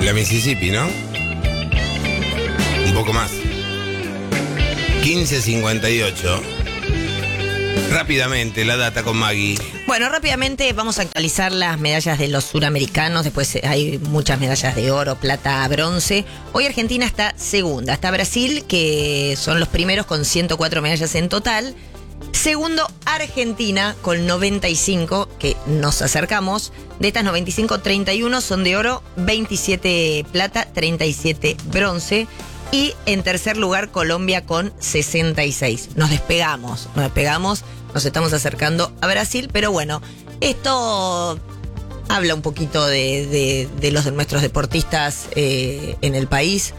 La Mississippi, ¿no? Un poco más. 15:58. Rápidamente, la data con Maggie. Bueno, rápidamente vamos a actualizar las medallas de los suramericanos. Después hay muchas medallas de oro, plata, bronce. Hoy Argentina está segunda. Está Brasil, que son los primeros con 104 medallas en total. Segundo, Argentina con 95, que nos acercamos. De estas 95, 31 son de oro, 27 plata, 37 bronce. Y en tercer lugar, Colombia con 66. Nos despegamos, nos estamos acercando a Brasil, pero bueno, esto habla un poquito de nuestros deportistas en el país.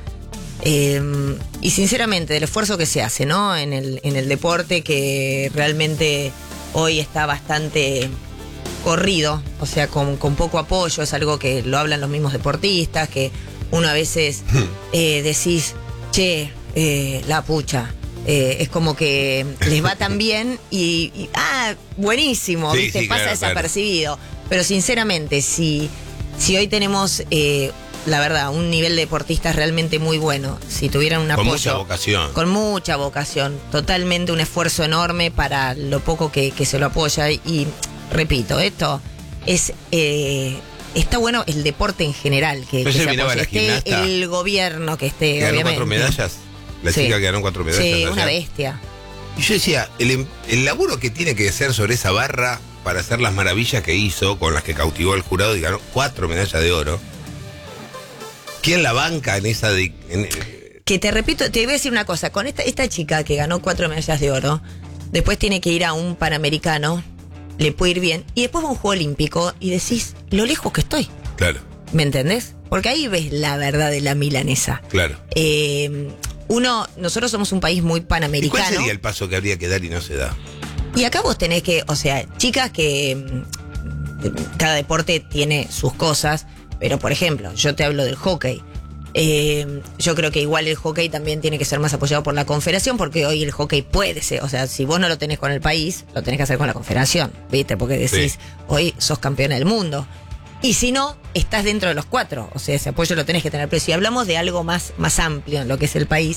Y sinceramente, del esfuerzo que se hace, ¿no? En el deporte, que realmente hoy está bastante corrido, o sea, con poco apoyo. Es algo que lo hablan los mismos deportistas, que uno a veces decís, che, la pucha, es como que les va tan bien y buenísimo, sí, ¿viste? Sí, pasa claro, desapercibido. Pero sinceramente, si hoy tenemos, la verdad, un nivel de deportistas realmente muy bueno, si tuvieran un apoyo. Con mucha vocación. Con mucha vocación, totalmente un esfuerzo enorme para lo poco que se lo apoya. Y repito, esto es... está bueno el deporte en general, que se apoye. Esté el gobierno que esté, ganó obviamente. 4 medallas. La chica que ganó 4 medallas. Sí, una bestia. Y yo decía, el laburo que tiene que hacer sobre esa barra para hacer las maravillas que hizo, con las que cautivó al jurado y ganó 4 medallas de oro. ¿Quién la banca en esa Que te repito, te voy a decir una cosa. Con esta chica que ganó 4 medallas de oro, después tiene que ir a un Panamericano, le puede ir bien, y después va a un Juego Olímpico y decís lo lejos que estoy. Claro. ¿Me entendés? Porque ahí ves la verdad de la milanesa. Claro. Nosotros somos un país muy panamericano. ¿Y cuál sería el paso que habría que dar y no se da? Y acá vos tenés que, o sea, chicas que cada deporte tiene sus cosas, pero por ejemplo, yo te hablo del hockey. Yo creo que igual el hockey también tiene que ser más apoyado por la Confederación, porque hoy el hockey puede ser, o sea, si vos no lo tenés con el país, lo tenés que hacer con la Confederación, ¿viste? Porque decís, hoy sos campeona del mundo. Y si no, estás dentro de los 4, o sea, ese apoyo lo tenés que tener. Pero si hablamos de algo más amplio en lo que es el país,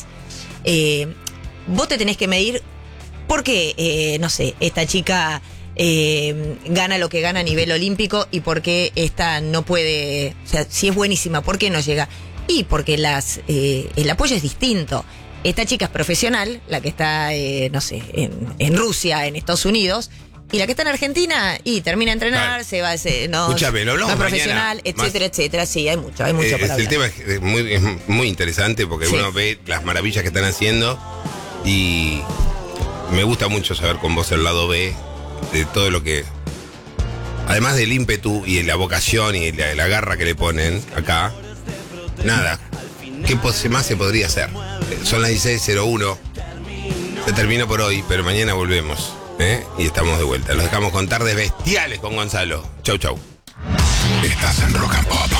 vos te tenés que medir porque, no sé, esta chica gana lo que gana a nivel olímpico y por qué esta no puede, o sea, si es buenísima, ¿por qué no llega? Y porque el apoyo es distinto. Esta chica es profesional, la que está, no sé, en Rusia, en Estados Unidos, y la que está en Argentina y termina de entrenar, claro. Se va, no lo es profesional, etcétera, etcétera. Sí, hay mucho para hablar. El tema es muy interesante porque uno ve las maravillas que están haciendo y me gusta mucho saber con vos el lado B de todo lo que, además del ímpetu y la vocación y la garra que le ponen acá. Nada, ¿qué más se podría hacer? Son las 16:01. Se terminó por hoy, pero mañana volvemos, y estamos de vuelta. Los dejamos con Tardes Bestiales con Gonzalo. Chau, chau. Estás en Rock and Pop.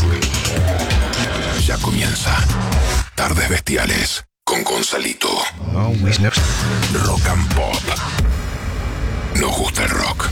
Ya comienza Tardes Bestiales con Gonzalito. Rock and Pop. Nos gusta el rock.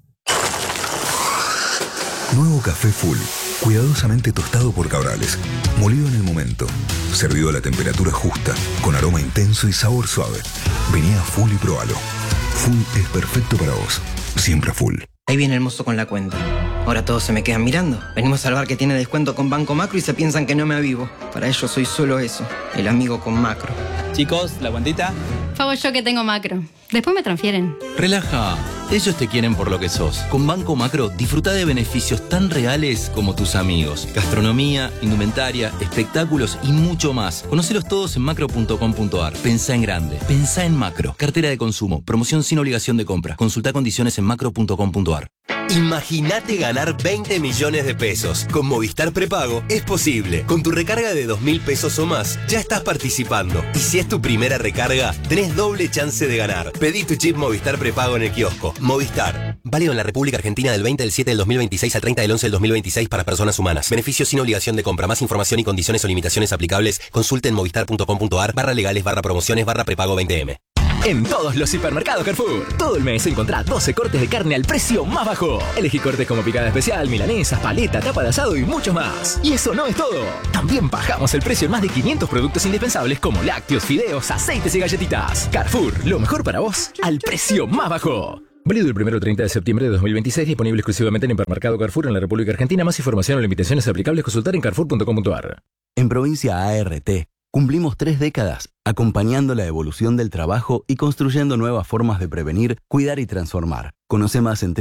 Nuevo café Full, cuidadosamente tostado por Cabrales, molido en el momento, servido a la temperatura justa, con aroma intenso y sabor suave. Vení a Full y probalo. Full es perfecto para vos, siempre Full. Ahí viene el mozo con la cuenta. Ahora todos se me quedan mirando. Venimos al bar que tiene descuento con Banco Macro y se piensan que no me avivo. Para ellos soy solo eso, el amigo con Macro. Chicos, la cuentita. Pago yo que tengo Macro. Después me transfieren. Relaja. Ellos te quieren por lo que sos. Con Banco Macro disfruta de beneficios tan reales como tus amigos. Gastronomía, indumentaria, espectáculos y mucho más. Conocelos todos en macro.com.ar. Pensá en grande. Pensá en Macro. Cartera de consumo. Promoción sin obligación de compra. Consulta condiciones en macro.com.ar. Imagínate ganar 20 millones de pesos. Con Movistar Prepago es posible. Con tu recarga de 2.000 pesos o más, ya estás participando. Y si es tu primera recarga, tenés doble chance de ganar. Pedí tu chip Movistar Prepago en el kiosco. Movistar. Válido en la República Argentina del 20 del 7 del 2026 al 30 del 11 del 2026 para personas humanas. Beneficios sin obligación de compra. Más información y condiciones o limitaciones aplicables. Consulte en movistar.com.ar/legales/promociones/prepago 20M. En todos los hipermercados Carrefour. Todo el mes encontrá 12 cortes de carne al precio más bajo. Elegí cortes como picada especial, milanesas, paleta, tapa de asado y mucho más. Y eso no es todo. También bajamos el precio en más de 500 productos indispensables como lácteos, fideos, aceites y galletitas. Carrefour, lo mejor para vos al precio más bajo. Válido el 1 al 30 de septiembre de 2026, disponible exclusivamente en Hipermercado Carrefour en la República Argentina. Más información o limitaciones aplicables consultar en carrefour.com.ar. En Provincia ART, cumplimos 3 décadas acompañando la evolución del trabajo y construyendo nuevas formas de prevenir, cuidar y transformar. Conoce más en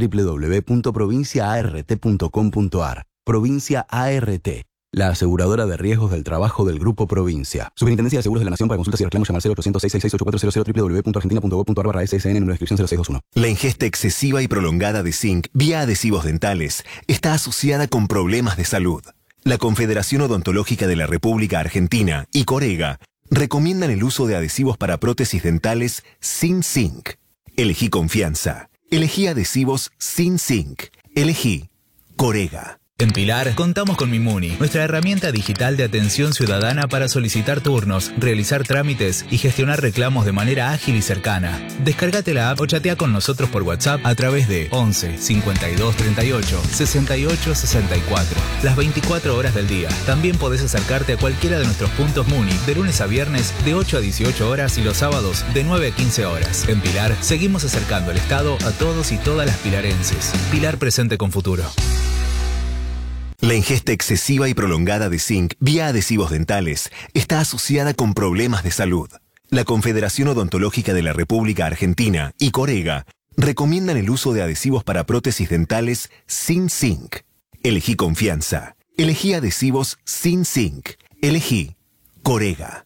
www.provinciaart.com.ar. Provincia ART, la aseguradora de riesgos del trabajo del Grupo Provincia. Superintendencia de Seguros de la Nación. Para consultas y reclamos llama al 0800-666-8400 www.argentina.gov.ar/SSN número de inscripción 0621. La ingesta excesiva y prolongada de zinc vía adhesivos dentales está asociada con problemas de salud. La Confederación Odontológica de la República Argentina y Corega recomiendan el uso de adhesivos para prótesis dentales sin zinc. Elegí confianza. Elegí adhesivos sin zinc. Elegí Corega. En Pilar contamos con Mimuni, nuestra herramienta digital de atención ciudadana para solicitar turnos, realizar trámites y gestionar reclamos de manera ágil y cercana. Descárgate la app o chatea con nosotros por WhatsApp a través de 11 52 38 68 64. Las 24 horas del día. También podés acercarte a cualquiera de nuestros puntos Muni de lunes a viernes de 8 a 18 horas y los sábados de 9 a 15 horas. En Pilar seguimos acercando el Estado a todos y todas las pilarenses. Pilar presente con futuro. La ingesta excesiva y prolongada de zinc vía adhesivos dentales está asociada con problemas de salud. La Confederación Odontológica de la República Argentina y Corega recomiendan el uso de adhesivos para prótesis dentales sin zinc. Elegí confianza. Elegí adhesivos sin zinc. Elegí Corega.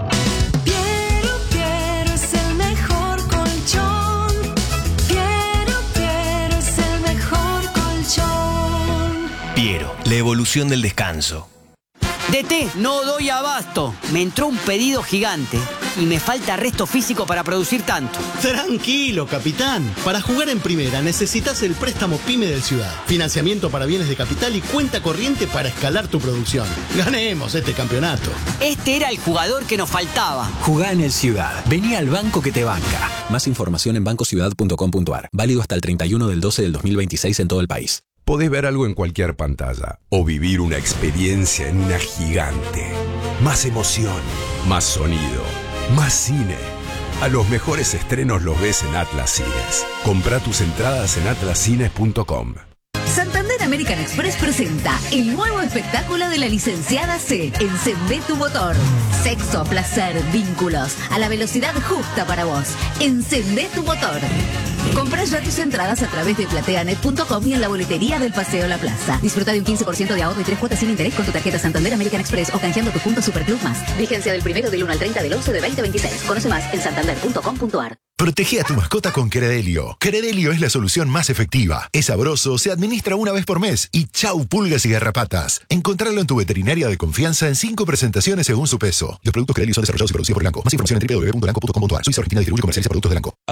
Piero, la evolución del descanso. DT, no doy abasto. Me entró un pedido gigante y me falta resto físico para producir tanto. Tranquilo, capitán. Para jugar en primera necesitas el préstamo PYME del Ciudad. Financiamiento para bienes de capital y cuenta corriente para escalar tu producción. Ganemos este campeonato. Este era el jugador que nos faltaba. Jugá en el Ciudad. Vení al banco que te banca. Más información en bancociudad.com.ar. Válido hasta el 31 del 12 del 2026 en todo el país. Podés ver algo en cualquier pantalla o vivir una experiencia en una gigante. Más emoción, más sonido, más cine. A los mejores estrenos los ves en Atlas Cines. Comprá tus entradas en atlascines.com. Santander American Express presenta el nuevo espectáculo de la licenciada C. Encendé tu motor. Sexo, placer, vínculos, a la velocidad justa para vos. Encendé tu motor. Comprá ya tus entradas a través de plateanet.com y en la boletería del Paseo La Plaza. Disfruta de un 15% de ahorro y 3 cuotas sin interés con tu tarjeta Santander American Express o canjeando tus puntos Superclub Más. Vigencia del 1 del 1 al 30 del 11 de 2026. Conoce más en santander.com.ar. Protege a tu mascota con Credelio. Credelio es la solución más efectiva. Es sabroso, se administra una vez por mes y chau pulgas y garrapatas. Encontralo en tu veterinaria de confianza en 5 presentaciones según su peso. Los productos Credelio son desarrollados y producidos por Elanco. Más información en www.elanco.com.ar. Suiza Argentina distribuye y comercializa productos de Elanco.